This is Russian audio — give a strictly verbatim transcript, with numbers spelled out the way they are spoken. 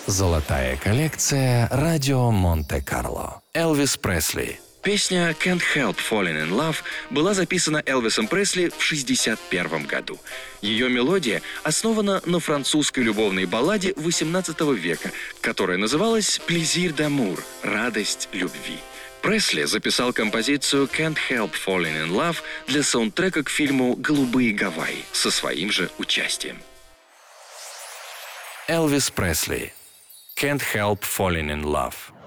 Золотая коллекция «Радио Монте-Карло». Элвис Пресли. Песня «Can't Help Falling in Love» была записана Элвисом Пресли в шестьдесят первом году. Ее мелодия основана на французской любовной балладе восемнадцатого века, которая называлась «Plaisir d'amour» — «Радость любви». Пресли записал композицию «Can't Help Falling in Love» для саундтрека к фильму «Голубые Гавайи» со своим же участием. Элвис Пресли. «Can't Help Falling in Love».